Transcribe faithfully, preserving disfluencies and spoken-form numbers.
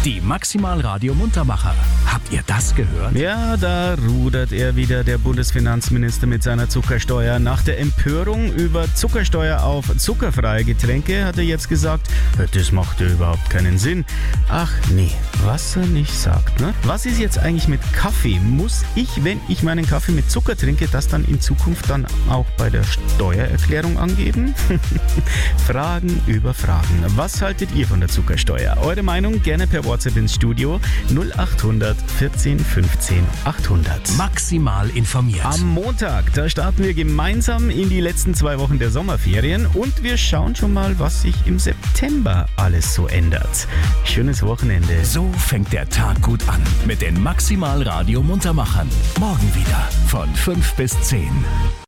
Die Maximal Radio Muntermacher. Habt ihr das gehört? Ja, da rudert er wieder, der Bundesfinanzminister mit seiner Zuckersteuer. Nach der Empörung über Zuckersteuer auf zuckerfreie Getränke hat er jetzt gesagt, das macht ja überhaupt keinen Sinn. Ach nee, was er nicht sagt, ne? Was ist jetzt eigentlich mit Kaffee? Muss ich, wenn ich meinen Kaffee mit Zucker trinke, das dann in Zukunft dann auch bei der Steuererklärung angeben? Fragen über Fragen. Was haltet ihr von der Zuckersteuer? Eure Meinung gerne per WhatsApp ins Studio null achthundert vierzehn fünfzehn achthundert. Maximal informiert. Am Montag, da starten wir gemeinsam in die letzten zwei Wochen der Sommerferien und wir schauen schon mal, was sich im September alles so ändert. Schönes Wochenende. So fängt der Tag gut an mit den Maximal Radio Muntermachern. Morgen wieder von fünf bis zehn.